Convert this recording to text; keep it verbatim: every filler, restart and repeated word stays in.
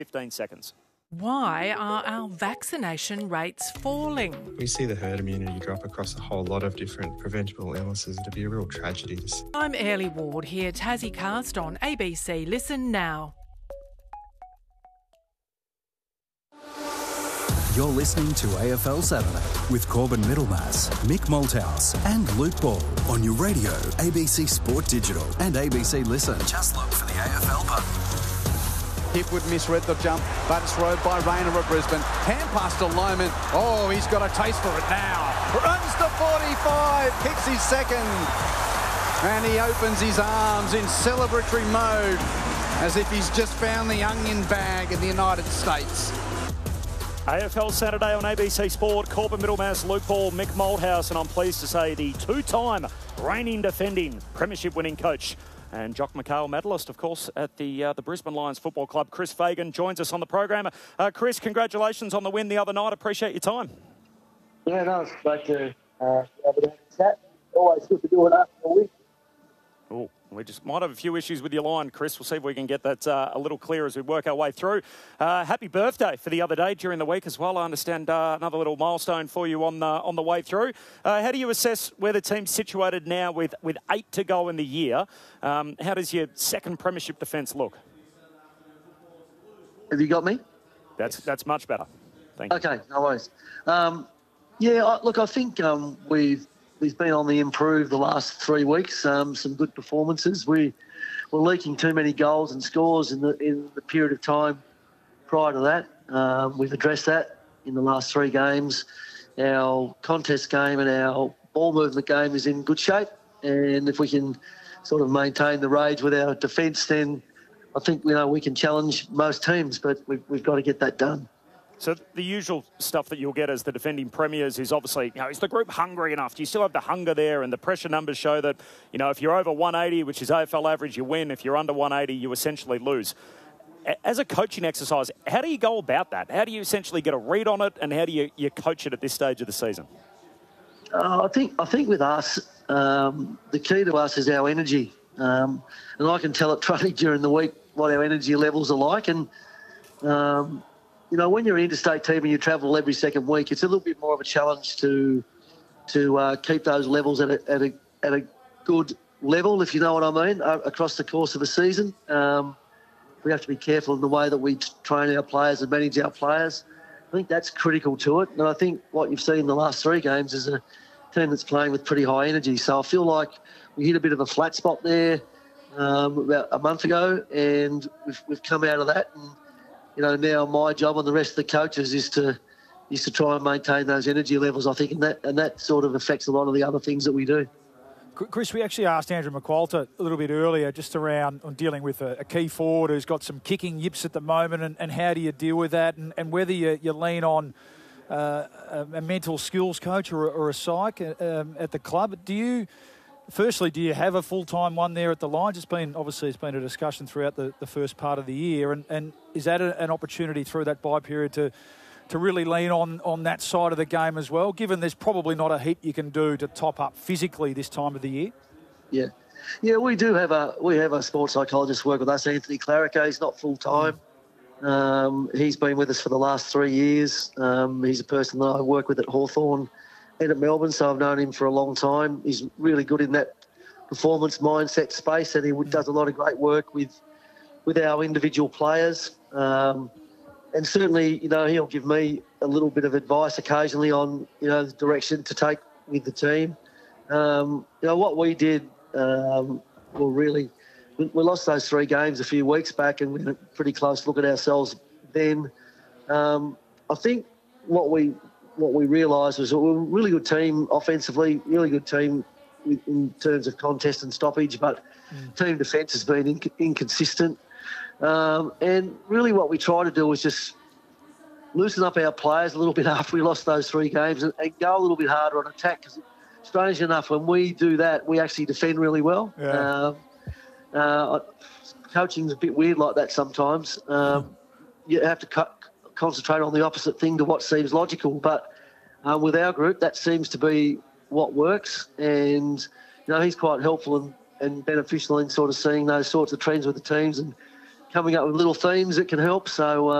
fifteen seconds. Why are our vaccination rates falling? We see the herd immunity drop across a whole lot of different preventable illnesses. It'd be a real tragedy to see. I'm Early Ward here, Tassie Cast on A B C Listen Now. You're listening to A F L Saturday with Corbin Middlemass, Mick Malthouse and Luke Ball on your radio, A B C Sport Digital and A B C Listen. Just look for the A F L button. Hipwood misread the jump, but it's rode by Rayner at Brisbane. Hand pass to Loman. Oh, he's got a taste for it now. Runs to forty-five, kicks his second. And he opens his arms in celebratory mode as if he's just found the onion bag in the United States. A F L Saturday on A B C Sport. Corbin Middlemass, Luke Ball, Mick Malthouse, and I'm pleased to say the two-time reigning defending premiership winning coach and Jock McHale medalist, of course, at the uh, the Brisbane Lions Football Club. Chris Fagan joins us on the program. Uh, Chris, congratulations on the win the other night. Appreciate your time. Yeah, no, it's great to uh, be able to have a chat. Always good to do it after a week. Oh, we just might have a few issues with your line, Chris. We'll see if we can get that uh, a little clear as we work our way through. Uh, happy birthday for the other day during the week as well. I understand uh, another little milestone for you on the, on the way through. Uh, how do you assess where the team's situated now with, with eight to go in the year? Um, how does your second premiership defence look? Have you got me? That's that's much better. Thank you. Okay, no worries. Um, yeah, I, look, I think um, we've we've been on the improve the last three weeks. Um, some good performances. We were leaking too many goals and scores in the in the period of time prior to that. Um, we've addressed that in the last three games. Our contest game and our ball movement game is in good shape, and if we can sort of maintain the rage with our defence, then I think you know we can challenge most teams. But we've we've got to get that done. So the usual stuff that you'll get as the defending premiers is obviously, you know, is the group hungry enough? Do you still have the hunger there? And the pressure numbers show that, you know, if you're over one eighty, which is A F L average, you win. If you're under one eighty, you essentially lose. As a coaching exercise, how do you go about that? How do you essentially get a read on it, and how do you, you coach it at this stage of the season? Uh, I think I think with us, um, the key to us is our energy. Um, and I can tell it training during the week what our energy levels are like. And, um, you know, when you're an interstate team and you travel every second week, it's a little bit more of a challenge to to uh, keep those levels at a, at a at a good level, if you know what I mean, uh, across the course of a season. Um, we have to be careful in the way that we t- train our players and manage our players. I think that's critical to it. And I think what you've seen in the last three games is a team that's playing with pretty high energy. So I feel like we hit a bit of a flat spot there um, about a month ago, and we've, we've come out of that. And you know, now my job and the rest of the coaches is to is to try and maintain those energy levels, I think, and that and that sort of affects a lot of the other things that we do. Chris, we actually asked Andrew McQualter a little bit earlier just around on dealing with a, a key forward who's got some kicking yips at the moment, and, and how do you deal with that, and, and whether you, you lean on uh, a, a mental skills coach or, or a psych um, at the club. Do you... Firstly, do you have a full-time one there at the Lions? It's been, obviously, it's been a discussion throughout the, the first part of the year. And, and is that a, an opportunity through that bye period to to really lean on, on that side of the game as well, given there's probably not a heap you can do to top up physically this time of the year? Yeah. Yeah, we do have a we have a sports psychologist work with us, Anthony Clarico. He's not full-time. Mm. Um, he's been with us for the last three years. Um, he's a person that I work with at Hawthorn and at Melbourne, so I've known him for a long time. He's really good in that performance mindset space, and he does a lot of great work with with our individual players. Um, and certainly, you know, he'll give me a little bit of advice occasionally on, you know, the direction to take with the team. Um, you know, what we did, um, well, really, we, we lost those three games a few weeks back, and we had a pretty close look at ourselves then. Um, I think what we what we realised was we were a really good team offensively, really good team in terms of contest and stoppage, but mm. team defence has been inc- inconsistent. Um, and really what we try to do is just loosen up our players a little bit after we lost those three games and, and go a little bit harder on attack. Because strangely enough, when we do that, we actually defend really well. Yeah. Um, uh, coaching's a bit weird like that sometimes. Um, mm. You have to cut, concentrate on the opposite thing to what seems logical. But um, with our group, that seems to be what works. And, you know, he's quite helpful and, and beneficial in sort of seeing those sorts of trends with the teams and coming up with little themes that can help. So. Uh,